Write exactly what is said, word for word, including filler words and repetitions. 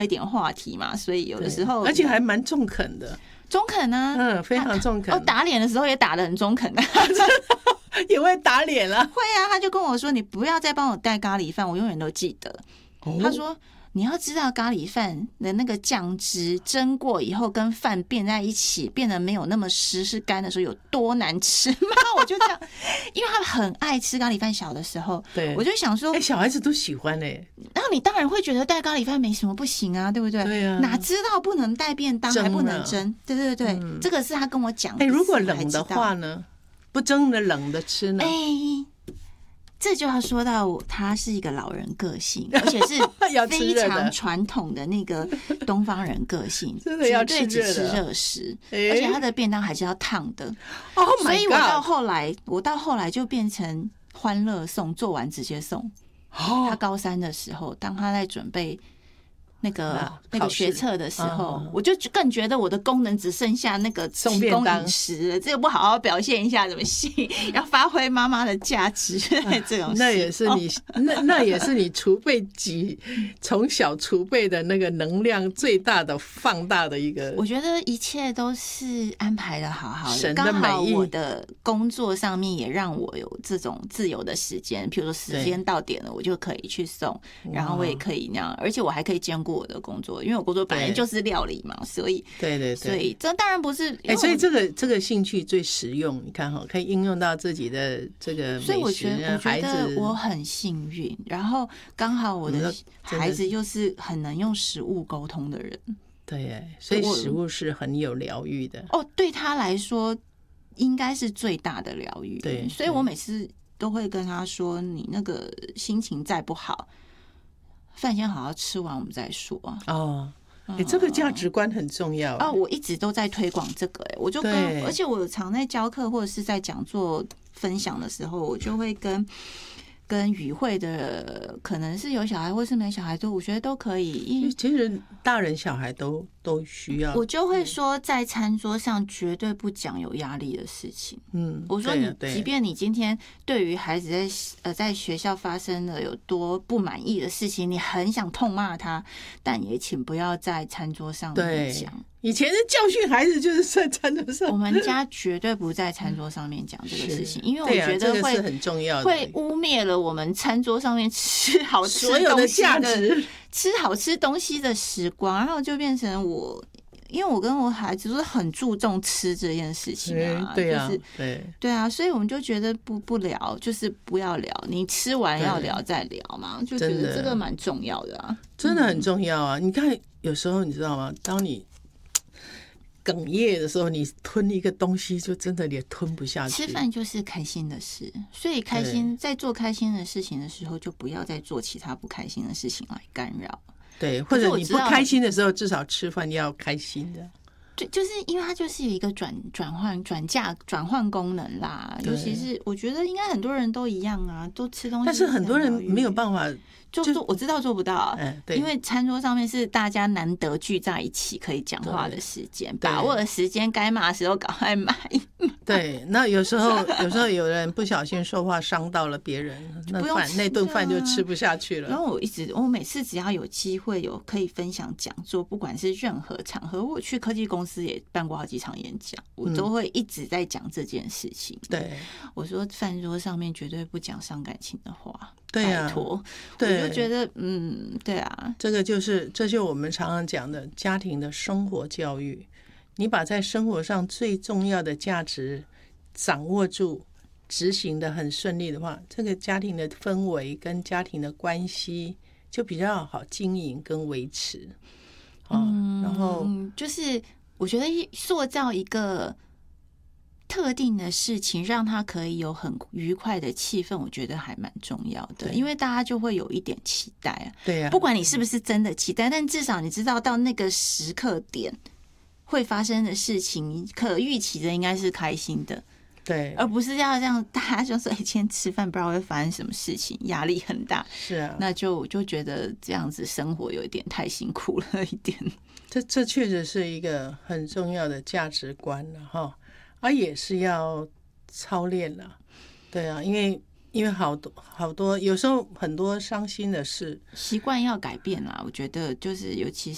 一点话题嘛，所以有的时候而且还蛮中肯的， 中肯啊， 嗯，非常中肯。 哦，打脸的时候也打得很中肯的， 也会打脸了。 会啊，他就跟我说：“你不要再帮我带咖喱饭，我永远都记得。哦”他说：“你要知道咖喱饭的那个酱汁蒸过以后，跟饭变在一起，变得没有那么湿，是干的时候有多难吃吗？”我就这样，因为他很爱吃咖喱饭，小的时候， 对， 我就想说， 哎、欸，小孩子都喜欢哎、欸。 然后你当然会觉得带咖喱饭没什么不行啊，对不对？ 对啊， 哪知道不能带便当，还不能蒸？对对对，嗯、这个是他跟我讲的。 哎、欸，如果冷的话呢？不蒸的冷的吃呢？ 哎、欸，这就要说到他是一个老人个性，而且是非常传统的那个东方人个性， 真的要绝对只吃热食， 欸、 而且他的便当还是要烫的。 Oh my God， 所以我到后来，我到后来就变成欢乐送，做完直接送。Oh. 他高三的时候，当他在准备那个、啊、那个学测的时候，嗯、我就更觉得我的功能只剩下那个提供饮食，这个不好好表现一下怎么行？要发挥妈妈的价值，啊、这种事那也是你、哦、那那也是你储备几从小储备的那个能量最大的放大的一个。 我觉得一切都是安排的好好的， 神的美意。 刚好我的工作上面也让我有这种自由的时间，譬如说时间到点了，我就可以去送，然后我也可以那样，而且我还可以兼顾我的工作，因为我工作本来就是料理嘛，所以对对对， 所以这当然不是， 哎、欸，所以这个这个兴趣最实用，你看哈，可以应用到自己的这个美食。 所以我觉得，我觉得我很幸运，然后刚好我的孩子又是很能用食物沟通的人， 对，所以食物是很有疗愈的。 哦，对他来说应该是最大的疗愈。 对， 所以我每次都会跟他说：“你那个心情再不好。”饭先好好吃完，我们再说啊。 哦，哎、欸，这个价值观很重要啊！我一直都在推广这个、欸，哎，我就跟，而且我常在教课或者是在讲座分享的时候，我就会跟跟与会的，可能是有小孩或是没小孩，都我觉得都可以。 其实大人小孩都都需要。 我就会说，在餐桌上绝对不讲有压力的事情。嗯，我说你，即便你今天对于孩子在呃在学校发生了有多不满意的事情，你很想痛骂他，但也请不要在餐桌上面讲。 以前的教训孩子就是在餐桌上， 我们家绝对不在餐桌上面讲这个事情，因为我觉得会、 啊这个、是很重要的， 会污蔑了我们餐桌上面吃好吃所有的价值、 吃好吃东西的时光，然后就变成我。因为我跟我孩子都是很注重吃这件事情啊， 嗯、对啊， 就是对对啊，所以我们就觉得不不聊，就是不要聊，你吃完要聊再聊嘛，就觉得这个蛮重要的啊， 真的很重要啊！嗯、你看，有时候你知道吗？当你哽咽的时候，你吞一个东西，就真的也吞不下去。 吃饭就是开心的事，所以开心在做开心的事情的时候，就不要再做其他不开心的事情来干扰。 对，或者你不开心的时候，至少吃饭要开心的。 对，就是因为它就是有一个转转换转嫁转换功能啦。尤其是我觉得应该很多人都一样啊，都吃东西， 但是很多人没有办法。 就做我知道做不到， 嗯，对， 因为餐桌上面是大家难得聚在一起可以讲话的时间，把握的时间，该骂的时候赶快骂一骂。 对，那有时候有时候有人不小心说话伤到了别人，那饭那顿饭就吃不下去了。 然后我一直我每次只要有机会有可以分享讲座，不管是任何场合，我去科技公司也办过好几场演讲，我都会一直在讲这件事情。 嗯、对， 我说饭桌上面绝对不讲伤感情的话。 对呀、啊， 拜托， 对， 我就觉得，嗯，对啊， 这个就是这就是我们常常讲的家庭的生活教育。你把在生活上最重要的价值掌握住，执行的很顺利的话，这个家庭的氛围跟家庭的关系就比较好经营跟维持。 嗯， 然后就是我觉得塑造一个特定的事情，让他可以有很愉快的气氛，我觉得还蛮重要的，因为大家就会有一点期待啊。 对呀、啊， 不管你是不是真的期待，但至少你知道到那个时刻点会发生的事情，可预期的应该是开心的。 对， 而不是要让大家就说，哎，今天吃饭不知道会发生什么事情，压力很大。 是啊， 那就就觉得这样子生活有一点太辛苦了一点。 这这确实是一个很重要的价值观了哈。啊，也是要操练了，对啊，因为因为好多好多，有时候很多伤心的事， 习惯要改变啦。我觉得就是，尤其